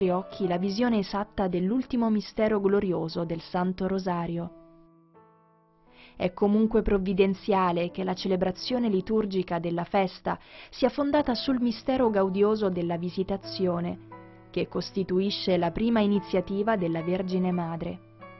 occhi la visione esatta dell'ultimo mistero glorioso del Santo Rosario. È comunque provvidenziale che la celebrazione liturgica della festa sia fondata sul mistero gaudioso della Visitazione, che costituisce la prima iniziativa della Vergine Madre.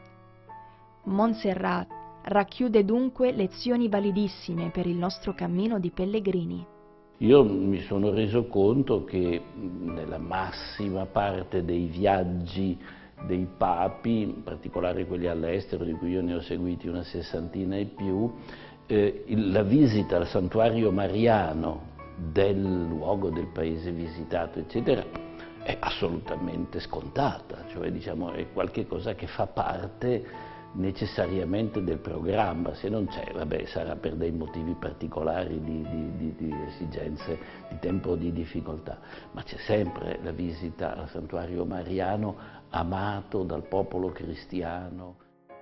Montserrat racchiude dunque lezioni validissime per il nostro cammino di pellegrini. Io mi sono reso conto che nella massima parte dei viaggi dei papi, in particolare quelli all'estero, di cui io ne ho seguiti una sessantina e più, la visita al santuario mariano del luogo del paese visitato, eccetera, è assolutamente scontata, cioè diciamo è qualcosa che fa parte necessariamente del programma. Se non c'è, vabbè, sarà per dei motivi particolari di esigenze di tempo o di difficoltà, ma c'è sempre la visita al santuario mariano amato dal popolo cristiano.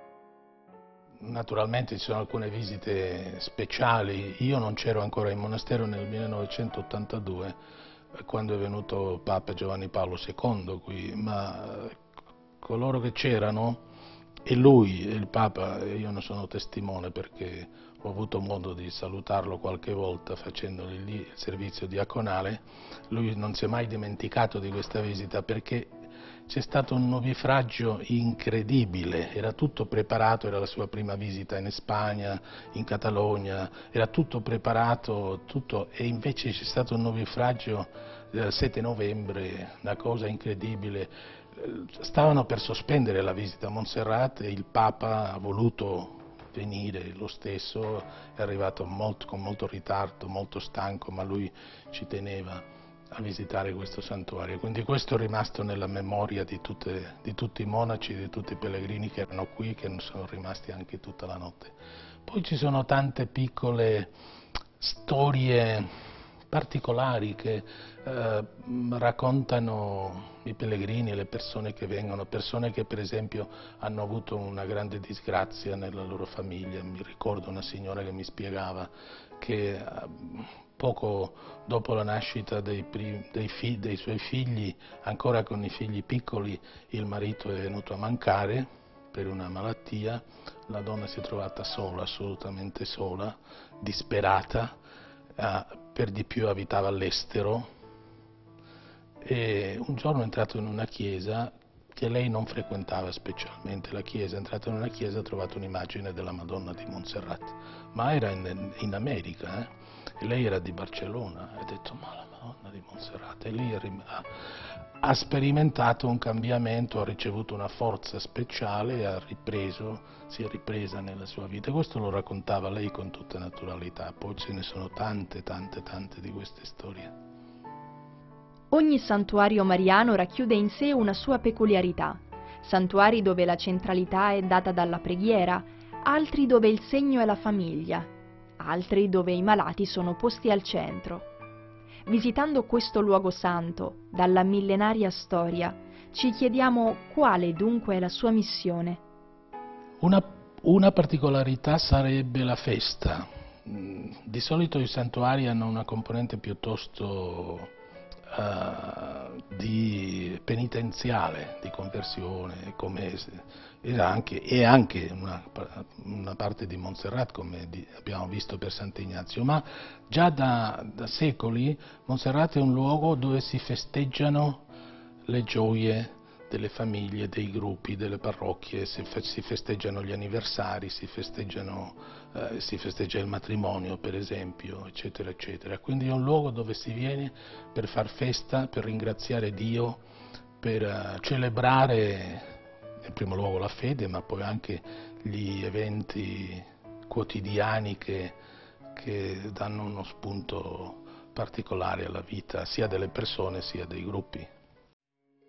Naturalmente ci sono alcune visite speciali. Io non c'ero ancora in monastero nel 1982, quando è venuto Papa Giovanni Paolo II qui, ma coloro che c'erano, e lui, il Papa, io ne sono testimone perché ho avuto modo di salutarlo qualche volta facendogli lì il servizio diaconale, lui non si è mai dimenticato di questa visita perché c'è stato un nubifragio incredibile, era tutto preparato, era la sua prima visita in Spagna, in Catalogna, era tutto preparato, e invece c'è stato un nubifragio del 7 novembre, una cosa incredibile. Stavano per sospendere la visita a Montserrat e il Papa ha voluto venire lo stesso, è arrivato con molto ritardo, molto stanco, ma lui ci teneva a visitare questo santuario. Quindi questo è rimasto nella memoria di tutti i monaci, di tutti i pellegrini che erano qui, che sono rimasti anche tutta la notte. Poi ci sono tante piccole storie particolari che raccontano i pellegrini, le persone che vengono, persone che per esempio hanno avuto una grande disgrazia nella loro famiglia. Mi ricordo una signora che mi spiegava che poco dopo la nascita dei suoi figli, ancora con i figli piccoli, il marito è venuto a mancare per una malattia, la donna si è trovata sola, assolutamente sola, disperata, per di più abitava all'estero, e un giorno è entrato in una chiesa che lei non frequentava specialmente, la chiesa, è entrato in una chiesa e ha trovato un'immagine della Madonna di Montserrat, ma era in America, e lei era di Barcellona, e ha detto ma la Madonna di Montserrat, e lì ha sperimentato un cambiamento, ha ricevuto una forza speciale e si è ripresa nella sua vita. Questo lo raccontava lei con tutta naturalità, poi ce ne sono tante di queste storie. Ogni santuario mariano racchiude in sé una sua peculiarità. Santuari dove la centralità è data dalla preghiera, altri dove il segno è la famiglia, altri dove i malati sono posti al centro. Visitando questo luogo santo, dalla millenaria storia, ci chiediamo quale dunque è la sua missione. Una particolarità sarebbe la festa. Di solito i santuari hanno una componente piuttosto di penitenziale, di conversione, e anche una parte di Montserrat, come abbiamo visto per Sant'Ignazio, ma già da secoli Montserrat è un luogo dove si festeggiano le gioie delle famiglie, dei gruppi, delle parrocchie, si festeggiano gli anniversari, si festeggia il matrimonio per esempio, eccetera, eccetera. Quindi è un luogo dove si viene per far festa, per ringraziare Dio, per celebrare in primo luogo la fede, ma poi anche gli eventi quotidiani che danno uno spunto particolare alla vita sia delle persone sia dei gruppi.